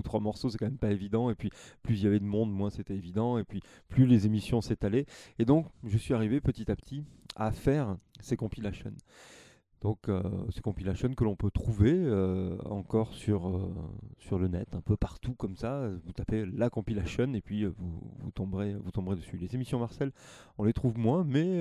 3 morceaux, c'est quand même pas évident. Et puis, plus il y avait de monde, moins c'était évident. Et puis, plus les émissions s'étalaient. Et donc, je suis arrivé petit à petit à faire ces compilations. Donc, ces compilations que l'on peut trouver encore sur le net, un peu partout comme ça. Vous tapez la compilation et puis vous tomberez dessus. Les émissions Marcel, on les trouve moins, mais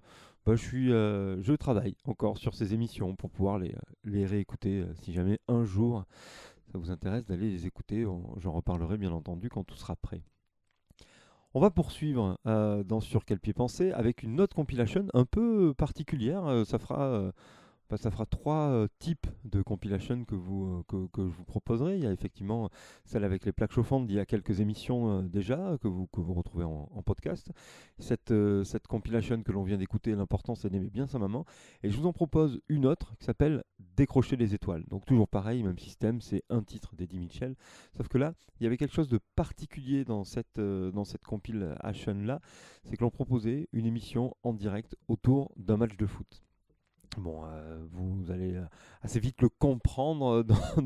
je travaille encore sur ces émissions pour pouvoir les réécouter si jamais un jour ça vous intéresse d'aller les écouter. J'en reparlerai bien entendu quand tout sera prêt. On va poursuivre dans Sur quel pied penser avec une autre compilation un peu particulière. Ça fera 3 types de compilation que je vous proposerai. Il y a effectivement celle avec les plaques chauffantes d'il y a quelques émissions déjà, que vous retrouvez en podcast. Cette compilation que l'on vient d'écouter, l'important c'est d'aimer bien sa maman. Et je vous en propose une autre qui s'appelle Décrocher les étoiles. Donc toujours pareil, même système, c'est un titre d'Eddie Mitchell. Sauf que là, il y avait quelque chose de particulier dans cette compilation-là, c'est que l'on proposait une émission en direct autour d'un match de foot. Bon, vous allez assez vite le comprendre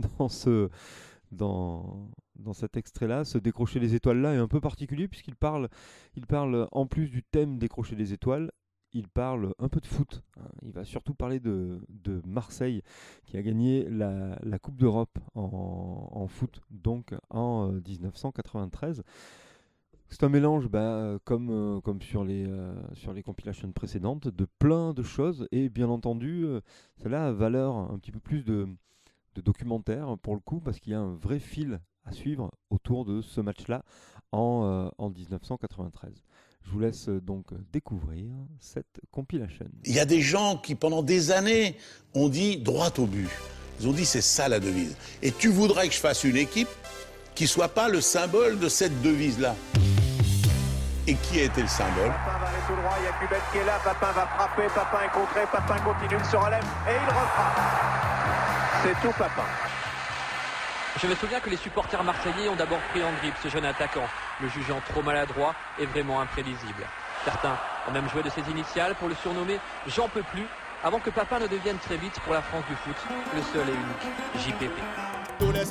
dans cet extrait-là. Ce Décrocher les étoiles-là est un peu particulier puisqu'il parle en plus du thème Décrocher les étoiles, il parle un peu de foot. Il va surtout parler de Marseille qui a gagné la Coupe d'Europe en foot, donc en 1993. C'est un mélange, comme sur les compilations précédentes, de plein de choses. Et bien entendu, cela a valeur un petit peu plus de documentaire pour le coup, parce qu'il y a un vrai fil à suivre autour de ce match-là en 1993. Je vous laisse donc découvrir cette compilation. Il y a des gens qui, pendant des années, ont dit droit au but. Ils ont dit c'est ça la devise. Et tu voudrais que je fasse une équipe qui ne soit pas le symbole de cette devise-là. Et qui a été le symbole? Papin va aller tout droit, il y a Kubel qui est là, Papin va frapper, Papin est contré, Papin continue, il se relève et il refrappe. C'est tout Papin. Je me souviens que les supporters marseillais ont d'abord pris en grippe ce jeune attaquant, le jugeant trop maladroit et vraiment imprévisible. Certains ont même joué de ses initiales pour le surnommer « J'en peux plus », avant que Papin ne devienne très vite pour la France du foot le seul et unique JPP.